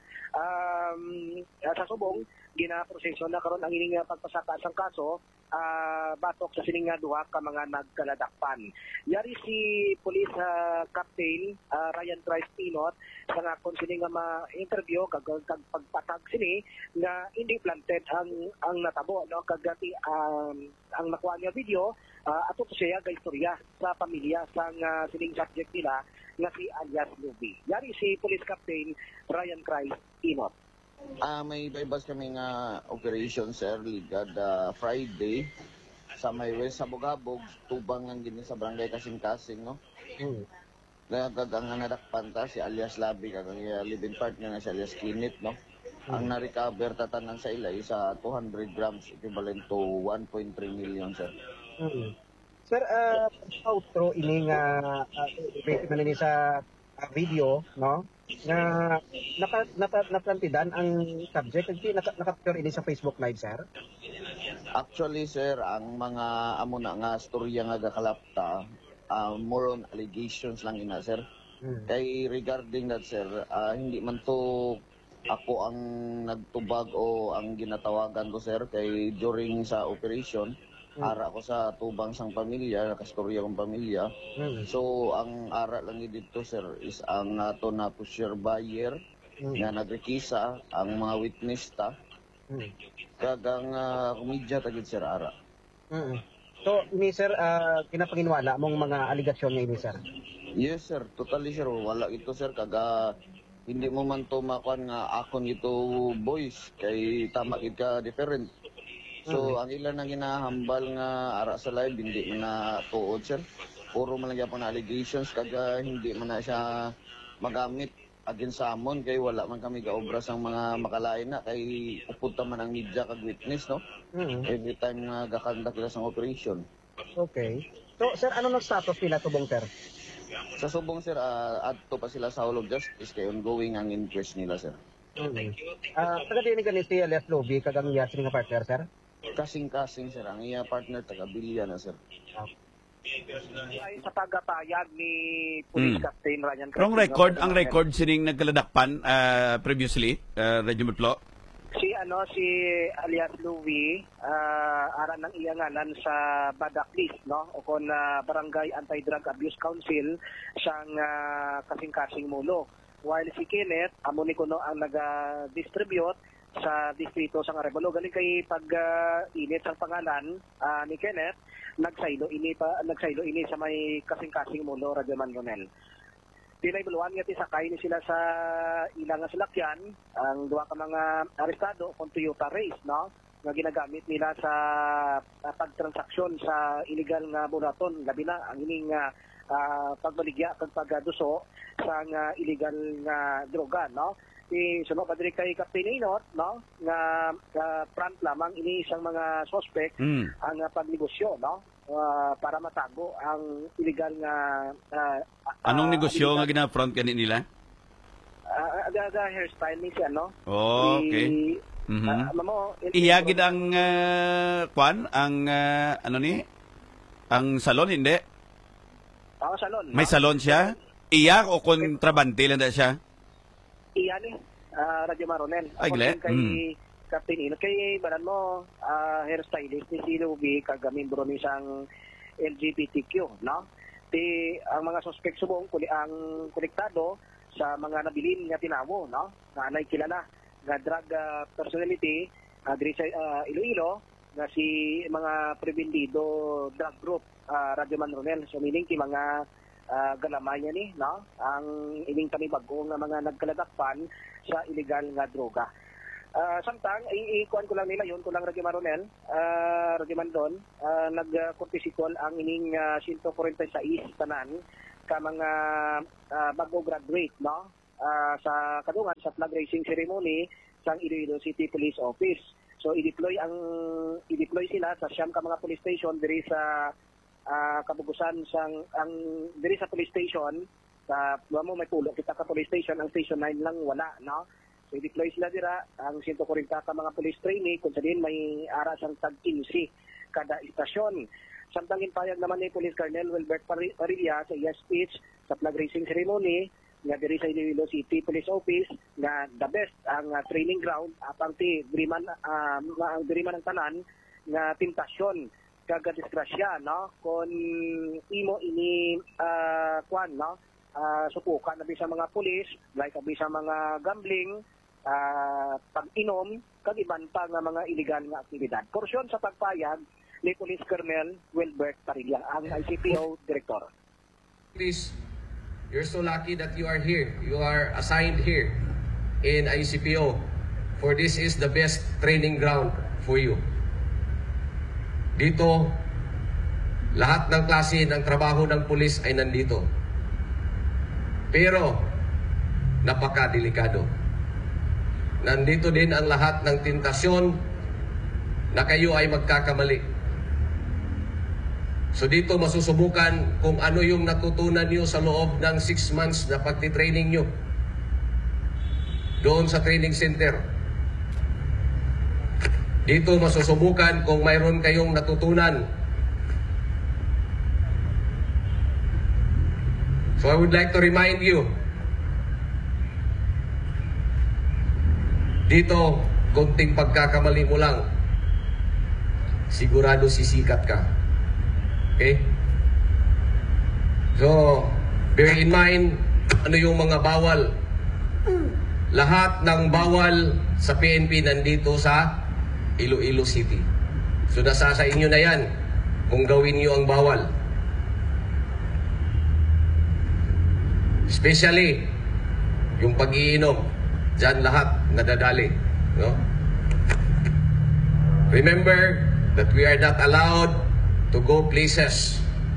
Um, sa subong, ginaproseso na karon ang ining pagpasaka sang kaso uh, batok sa sining nga duha ka mga nagkaladakpan. Yari si Police uh, Captain uh, Ryan Cruz Inot sa nga kon sini nga ma-interview kag kag pagpatag sini nga hindi planted ang ang natabo, no? Kagati um, ang nakuha niya video uh, ato to siya ga istorya sa pamilya sang uh, sining subject nila nga si alias Luby. Yari si Police Captain Ryan Cruz Inot.
Ah, uh, may baybas kami nga operation sir ligad uh, Friday sa may West Habog-Habog, tubang ang gini sa barangay Kasing-Kasing, no? Mm. Nagagang nga nadakpan ta si alias Labi kag ang living partner na si alias Kinit, no? Mm. Ang na-recover tatanan sa ilay sa two hundred grams equivalent to one point three million sir.
Mm. Sir, uh, outro ini nga uh, uh, sa uh, video, no? Na naka, naka, naplantidan ang subject kasi naka, naka-capture ini sa Facebook Live, sir?
Actually, sir, ang mga amo na nga storya nga gakalapta, uh, more on allegations lang ina, sir. Hmm. Kay regarding that, sir, uh, hindi man to ako ang nagtubag o ang ginatawagan ko, sir, kay during sa operation, Hmm. ara ko sa tubang sang pamilya, nakastorya kong pamilya. Hmm. So, ang ara lang dito, sir, is ang ato na pusher buyer hmm. na nagrekisa, ang mga witness ta, hmm. kagang uh, komedya tagid, sir, ara.
Hmm. So, ini, sir, uh, kinapanginwala mong mga aligasyon niya ini, sir?
Yes, sir. Totally, sir. Wala ito, sir. Kaga hindi mo man to makuan nga akon ito, boys. Kay tama ka different. So, mm-hmm. ang ilan na ginahambal nga ara sa live, hindi man na tuod, sir. Puro man lang na allegations, kaga hindi man na siya magamit against sa amon, kay wala man kami gaobra sang mga makalain na, kay upunta man ang media kag witness, no? Mm-hmm. Every time nga gakanda kita sang operation.
Okay. So, sir, ano nang status nila tubong, sir?
Sa subong, sir, uh, adto pa sila sa Hall of Justice, kay ongoing ang inquest nila, sir.
Mm-hmm. Uh, Taga-dinig ka ni si alias Lovi, kagang iya sining nga partner, sir?
Kasing-kasing, sir. Ang iya partner, taga-bilya na, sir.
Ay sa pagpapayag ni Police hmm. Captain Ryan Cruz.
Ang record, ang record sining nagkaladakpan uh, previously, uh, Radyo Mutlo?
Si ano si alias Louie, uh, ara ng iya ngalan sa Badaklis, no? O kon uh, Barangay Anti-Drug Abuse Council sang uh, Kasing-Kasing Mulo. While si Kenneth, amo ni kuno ang naga-distribute sa distrito sang Arevalo. Galing kay pag uh, init sang pangalan uh, ni Kenneth, nagsaylo ini pa nagsaylo ini sa may Kasing-Kasing Mulo, Radyo Man Ronel. Pilay buluan nga ti sakay ni sila sa ilang nga salakyan, ang duwa ka mga arestado kung Toyota Race, no? Nga ginagamit nila sa uh, pagtransaksyon sa illegal nga bunaton, labi na ang ining uh, uh, pagbaligya kag pagduso sa nga illegal nga droga, no? Si suno pa diri kay Captain Inot, no? Nga uh, front lamang ini isang mga suspect mm. ang uh, pagnegosyo, no? Uh, para matago ang illegal nga uh,
anong
uh,
negosyo illegal... nga gina-front kanin nila?
uh, the, the hairstyle ni siya, no?
Oh, okay.
I,
Mhm.
ah, mamo, il-
Iyagid ang uh, kwan, ang uh, ano ni? Ang salon hindi.
Ah, salon.
May
no?
salon siya. Iyak o kontrabante lang na siya.
Iya ni, uh, Radyo Maronel.
Ay,
Ako
gle.
din kay
Mm.
Captain Inot. Kay banan mo, uh, hairstylist ni si Luby, kagamimbro ni isang L G B T Q, no? Ti, ang mga suspect subong, kuli, ang konektado sa mga nabilin nga tinawo, no? Na anay kilala, nga drug uh, personality, uh, diri sa uh, Iloilo, nga si mga prebendido drug group, uh, Radyo Maronel. So meaning ti mga uh, galamay niya ni, no? Ang ining panibago nga mga nagkalagakpan sa illegal nga droga. Uh, samtang, i-ikuan ko lang nila yun, ko lang Radyo Maronel, uh, Radyo Mandon, uh, nag-kortisikol ang ining uh, one forty-six tanan ka mga uh, bago graduate, no? Uh, sa kadungan, sa flag raising ceremony sa Iloilo City Police Office. So, i-deploy ang i-deploy sila sa siyam ka mga police station diri sa uh, kabugusan sang ang diri sa police station sa mo may pulo kita ka police station, ang station nine lang wala, no? So i-deploy sila dira ang one forty ka mga police trainee kung sa din may ara sang tag fifteen kada istasyon. Samtang inpayag naman ni Police Colonel Wilbert Parilla sa iya speech sa flag raising ceremony nga diri sa Iloilo City Police Office nga the best ang uh, training ground apang ti diriman uh, ang diriman ang tanan nga tentasyon kaga disgrasya, no? Kon imo ini uh, kwan, no? Uh, supukan na sa mga pulis, like abi sa mga gambling, uh, pag-inom, kag iban pa nga mga illegal nga aktibidad. Porsyon sa pagpayag ni Police Colonel Wilbert Parilla, ang I C P O Director.
Please, you're so lucky that you are here. You are assigned here in I C P O, for this is the best training ground for you. Dito, lahat ng klase ng trabaho ng pulis ay nandito. Pero, napakadelikado. Nandito din ang lahat ng tentasyon na kayo ay magkakamali. So dito masusubukan kung ano yung natutunan nyo sa loob ng six months na pagtitraining nyo doon sa training center. Dito masusubukan kung mayroon kayong natutunan. So I would like to remind you, dito, konting pagkakamali mo lang, sigurado sisikat ka. Okay? So, bear in mind, ano yung mga bawal. Lahat ng bawal sa P N P nandito sa Iloilo City. So, nasa sa inyo na yan kung gawin nyo ang bawal. Especially, yung pag-iinom. Diyan lahat nadadali. No? Remember that we are not allowed to go places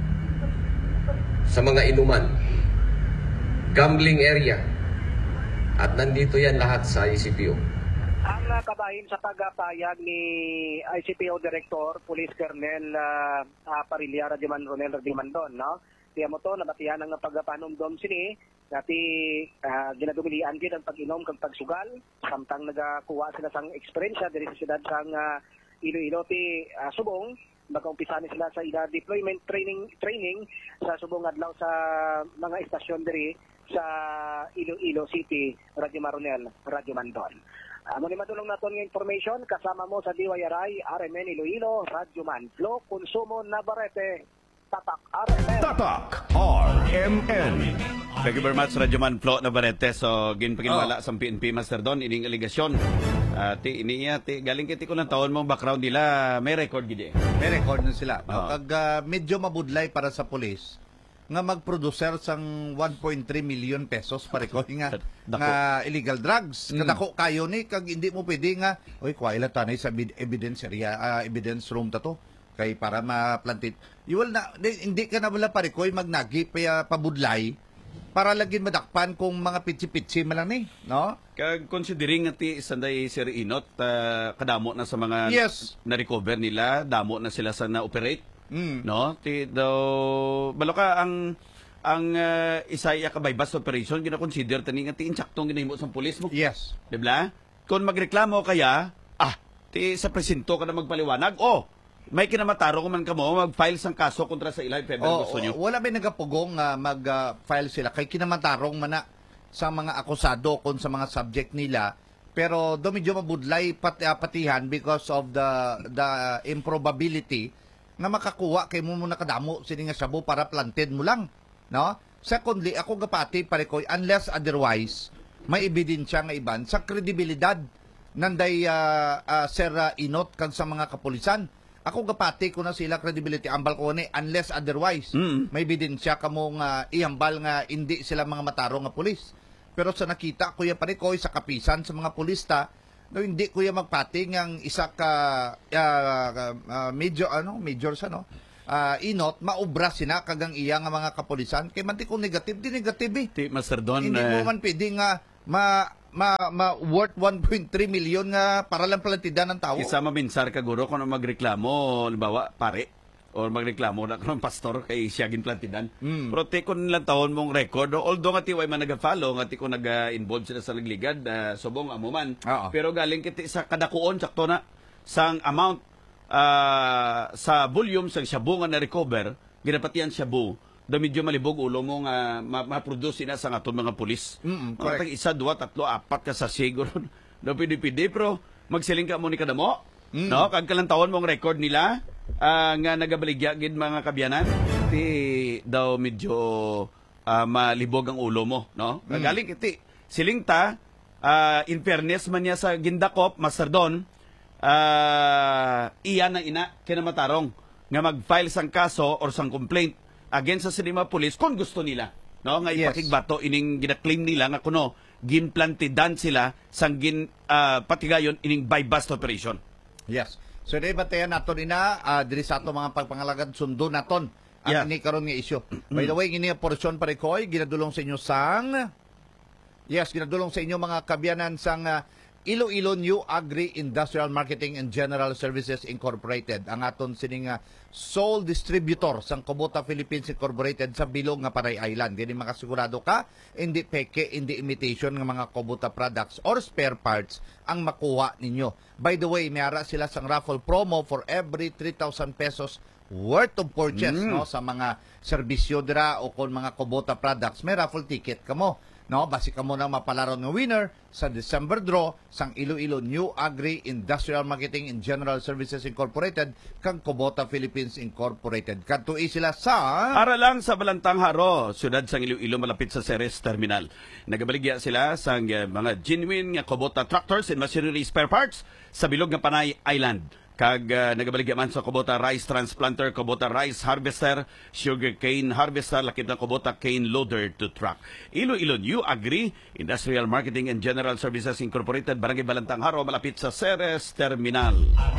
sa mga inuman. Gambling area. At nandito yan lahat sa I C P O.
Ang uh, kabahin sa pagpapayag ni I C P O Director, Police Colonel uh, uh, Parilla Radiman Ronel Radimandon, no? Tiya mo to, nabatihan ang pagpapanomdom sini, dati uh, ginadumilian gid ang pag-inom kag pagsugal, samtang nagakuha sila sang eksperyensya diri sa siyudad sang uh, Iloilo ti uh, Subong, mag-umpisa ni sila sa ila deployment training training sa Subong adlaw sa mga istasyon diri sa Iloilo City, Radyo Maronel, Radyo Mandon. Amo ni madulong naton nga information kasama mo sa D Y R I, R M N Iloilo, Radyo Man, Flo Consumo Navarrete, Tatak R M N.
Tatak R M N. Thank you very much, Radyoman Flo Navarrete. So, ginpaginwala oh. sa P N P Master Don, ining aligasyon. Uh, ti, iniya, ti, galing kiti ko ng taon mong background nila, may record gidi.
May record na sila.
Oh.
Pag uh, medyo mabudlay para sa police, nga mag-producer sang one point three million pesos pare ko nga nga illegal drugs mm. kadako kayo ni kag hindi mo pwede nga oy kwaila tanay sa evidence area uh, evidence room ta to kay para ma-planted you will na hindi ka na wala pare ko magnagi pa pabudlay para lagin madakpan kung mga pitsi-pitsi malang ni no
kag considering nga ti sanday Sir Inot uh, kadamo na sa mga
yes.
na recover nila damo na sila sa na-operate. Mm. No, ti daw balo ka ang ang uh, isa iya ka bypass operation gina-consider tani nga ti insaktong ginahimo sa pulis mo.
Yes.
Di ba? Kung magreklamo kaya, ah, ti sa presinto ka na magpaliwanag, oh, may kinamataro kung man ka mo, mag-file sang kaso kontra sa ila, if ever
Oh,
gusto nyo.
wala may nagapugong uh, mag-file sila kay kinamatarong man na sa mga akusado kung sa mga subject nila. Pero do medyo mabudlay pat, uh, patihan because of the the improbability nga makakuha kay mo muna kadamo sini nga shabu para planted mo lang, no? Secondly, ako gapati pare ko unless otherwise may ebidensya nga iban sa kredibilidad nanday uh, uh, Sir uh, Inot kag sa mga kapulisan. Ako gapati ko na sila credibility ambal ko ni unless otherwise
mm.
may ebidensya kamo nga ihambal nga hindi sila mga mataro nga pulis. Pero sa nakita kuya pare ko sa kapisan sa mga pulista, no, hindi kuya magpati ng isa ka uh, uh, major ano major sa no uh, Inot maubra sina kagang iya nga mga kapulisan kay man ti kung negative di negative eh.
Ti Master Don,
hindi
eh,
mo man pwede nga ma ma, ma worth one point three million nga para lang palantidan ng tao.
Isa maminsar ka guro kung magreklamo, halimbawa pare or magreklamo na kung pastor kay siya ginplantidan.
Mm.
Pero te kung lang taon mong record, although nga ti way man nag-follow, nga ti kung nag-involve sila sa nagligad, uh, subong amuman.
Oo.
Pero galing kiti sa kadakuon, sakto na, sang amount uh, sa volume, sa shabu nga na-recover, ginapatian shabu, do medyo malibog ulo mo nga ma- ma-produce na sa aton mga pulis.
Mm-mm,
Mga tag isa, dua, tatlo, apat ka sa siguro. Do pidi-pidi, pero magsiling ka mo ni kadamo.
Mm.
No, kag kalang taon mong record nila, uh, nga nagabaligya gid mga kabyanan, ti daw medyo uh, malibog ang ulo mo, no?
Mm.
Galing kiti siling ta, uh, in fairness man niya sa gindakop, Master Don, uh, iyan ang ina kinamatarong nga mag-file sang kaso or sang complaint against sa sinima police kung gusto nila, no? Nga
Yes.
ipakigbato ining gina-claim nila nga kuno ginplantidan sila sang gin uh, patigayon ining bypass operation.
Yes. So di batayan naton ina uh, diri sa ato mga pagpangalagad sundo naton ang
Yeah.
ini karon nga isyu. By the way, ini portion pare koy ginadulong sa inyo sang Yes, ginadulong sa inyo mga kabyanan sang uh, Iloilo New Agri Industrial Marketing and General Services Incorporated. Ang aton sining uh, sole distributor sang Kubota Philippines Incorporated sa bilog nga Panay Island. Dili makasigurado ka, hindi peke, hindi imitation ng mga Kubota products or spare parts ang makuha ninyo. By the way, mayara sila sang raffle promo for every three thousand pesos worth of purchase
Mm.
no sa mga serbisyo dira o kon mga Kubota products. May raffle ticket kamo. No, basi ka mo na mapalaron ng winner sa December draw sang Iloilo New Agri Industrial Marketing and General Services Incorporated kang Kubota Philippines Incorporated. Kadtoi sila sa
Para lang sa Balantang Haro, siyudad sang Iloilo malapit sa Ceres Terminal. Nagabaligya sila sang uh, mga genuine nga Kubota tractors and machinery spare parts sa bilog nga Panay Island. Kag uh, nagabaligya man sa Kubota Rice Transplanter, Kubota Rice Harvester, Sugar Cane Harvester, lakip ng Kubota Cane Loader to Truck. Iloilo New Agri, Industrial Marketing and General Services Incorporated, Barangay Balantang Haro, malapit sa Ceres Terminal.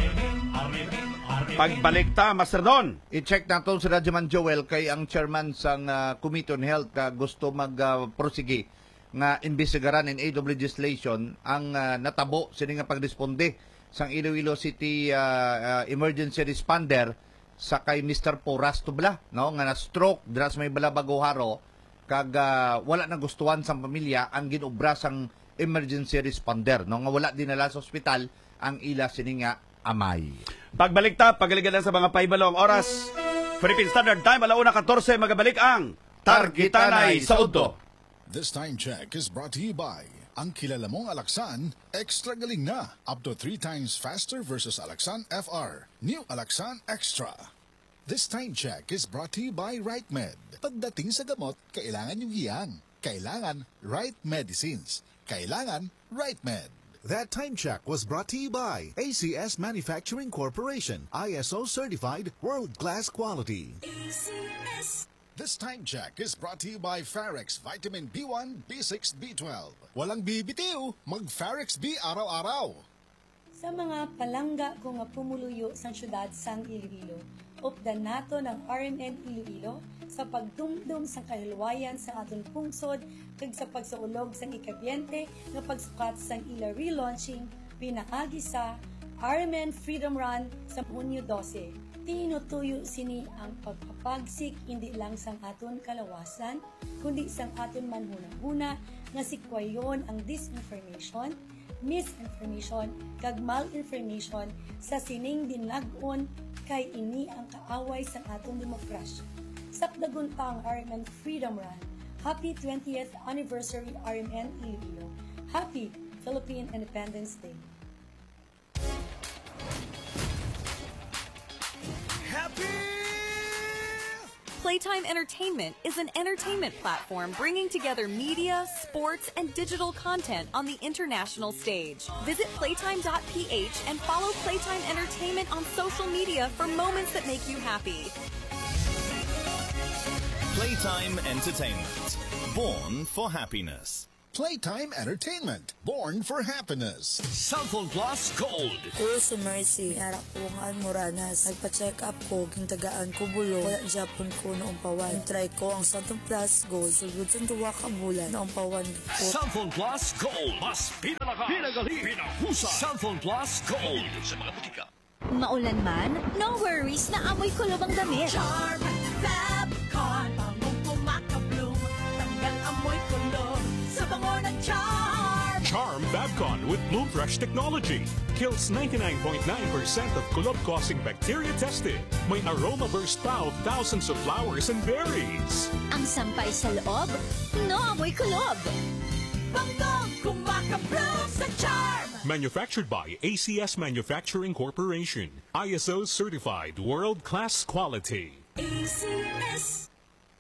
Pagbalik ta, Master Don.
I-check natin si Radyoman Joel kay ang chairman sang uh, Committee on Health uh, gusto mag-prosige uh, nga investigaran in aid of legislation ang uh, natabo sini nga pagresponde sang Iloilo City uh, uh, emergency responder sa kay Mister Poras Tubla, no, nga na stroke dras may balabago haro kag uh, wala na gustuhan sang pamilya ang ginobra sang emergency responder, no, nga wala dinala sa ospital ang ila sini nga amay.
Pagbalik ta, pagaligan sa mga paibalong oras. Philippine Standard Time, alauna fourteen, magabalik ang Targitanay sa Udto.
This time check is brought to you by ang kilala mong Alaxan, extra galing na. Up to three times faster versus Alaxan F R. New Alaxan Extra. This time check is brought to you by RightMed. Pagdating sa gamot, kailangan yung hiyang. Kailangan Right Medicines. Kailangan RightMed.
That time check was brought to you by A C S Manufacturing Corporation, I S O certified, world-class quality.
A C S. This time check is brought to you by Farex Vitamin B one, B six, B twelve. Walang bibitiw, mag-Farex B araw-araw.
Sa mga palangga ko nga pumuluyo sang syudad sang Iloilo, updan nato ng R M N Iloilo sa pagdumdum sang kahilwayan sa aton pungsod kag sa pagsaulog sang ikabyente nga pagsukat sang ila relaunching pinaagi sa R M N Freedom Run sa Hunyo twelve. Tinutuyo sini ang pagpapagsik hindi lang sang aton kalawasan, kundi sang aton manhunahuna nga sikwayon ang disinformation, misinformation, kag malinformation sa sining dinlag-on kay ini ang kaaway sang aton demokrasya. Sakdagon pa ang R M N Freedom Run. Happy twentieth Anniversary R M N Iloilo. Happy Philippine Independence Day.
Playtime Entertainment is an entertainment platform bringing together media, sports, and digital content on the international stage. Visit playtime dot p h and follow Playtime Entertainment on social media for moments that make you happy.
Playtime Entertainment. Born for happiness.
Playtime Entertainment, born for happiness.
Cellphone Plus Gold.
Ko si Mercy, harap ko ang Moranas. Nagpa-check up ko, gintagaan ko bulo. Wala Japon ko noong pawan. Try ko ang Cellphone Plus Gold. Sugod sa duwa ka bulan noong pawan ko.
Cellphone Plus Gold. Mas pinalakas, pinagali, pinahusa. Cellphone Plus Gold. Sa mga butika.
Maulan man, no worries na amoy kulob ang damit.
Charm Fabcon, pangong pumakabloom. Tanggal amoy kulob sa bango ng Charm.
Charm Fabcon with Bloom Fresh technology kills ninety-nine point nine percent of kulob-causing bacteria tested. May aroma burst pa of thousands of flowers and berries.
Ang sampay sa loob, no amoy kulob.
Bangong kumakabloom sa Charm.
Manufactured by A C S Manufacturing Corporation. I S O certified world-class quality.
A C S.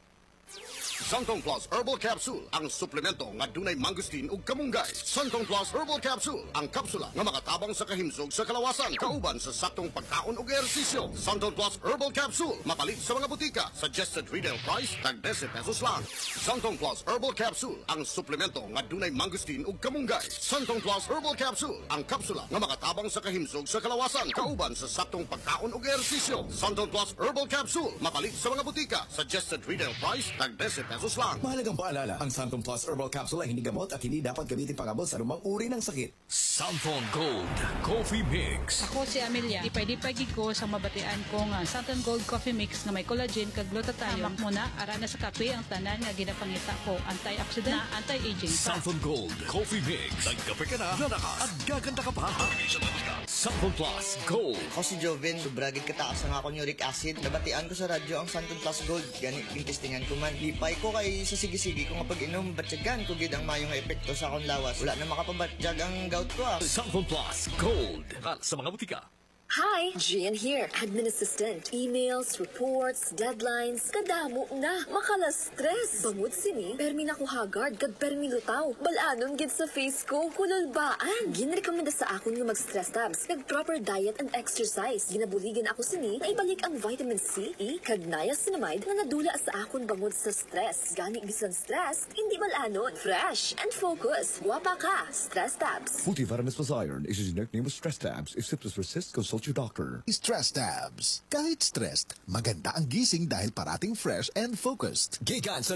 Santong Plus Herbal Capsule, ang suplemento nga dunay mangustin ug kamunggay. Santong Plus Herbal Capsule, ang kapsula nga makatabang sa kahimsog sa kalawasan, kauban sa saktong pagkaon ug ehersisyo. Santong Plus Herbal Capsule, mapalit sa mga butika. Suggested retail price, tag ten pesos lang. Santong Plus Herbal Capsule, ang suplemento nga dunay mangustin ug kamunggay. Santong Plus Herbal Capsule, ang kapsula nga makatabang sa kahimsog sa kalawasan, kauban sa saktong pagkaon ug ehersisyo. Santong Plus Herbal Capsule, mapalit sa mga butika. Suggested retail price, tag ten pesos lang.
Mahalagang paalala, ang Santon Plus Herbal Capsule ay hindi gamot at hindi dapat gamitin pangabot sa anumang uri ng sakit.
Santon Gold Coffee Mix.
Ako si Amelia. Ipay-dipay ko sa mabatian ko nga Santon Gold Coffee Mix nga may collagen kag glutathione. Hamak mo na, ara na sa kape ang tanan nga ginapangita ko. Antioxidant na anti-aging pa.
Santon Gold Coffee Mix. Nagkape ka na, nanakas at gaganda ka pa. Santon Plus Gold.
Ako si Joven. Sobragid kataas ang akong uric acid. Nabatian ko sa radyo ang Santon Plus Gold. Ganit yung testingan ko man. Lipay ko kay sa sige-sige ko nga pag-inom, batyagan ko gid ang mayong epekto sa akong lawas. Wala na makapabatyag ang gout ko ah.
Santon Plus Gold. Sa mga butika.
Hi, Gian here, admin assistant. Emails, reports, deadlines, kadamo na, makala-stress. Bangod sini, permi na ko hagard, kag permi lutaw. Balanon gid sa face ko, kululbaan. Ginrekomenda sa akon nga mag-stress tabs, kag proper diet and exercise. Ginabuligan ako sini, na ibalik ang vitamin C, E, kag niacinamide na nadula sa akon bangod sa stress. Gani bisan stress, hindi balanon. Fresh and focus. Guwapa ka, stress tabs.
Multivitamins plus iron is a generic name of stress tabs. If symptoms persist, consult your doctor.
Stress Tabs. Kahit stressed, maganda ang gising dahil parating fresh and focused.
Gikan sa